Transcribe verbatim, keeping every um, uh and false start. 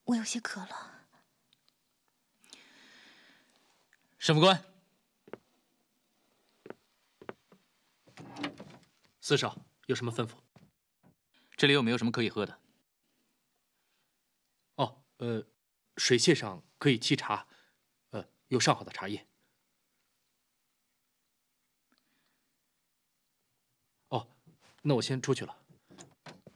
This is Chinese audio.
我有些渴了。 审副官， 司少有什么吩咐？ 这里有没有什么可以喝的？ 哦，呃，水榭上可以沏茶，呃，有上好的茶叶。哦，那我先出去了。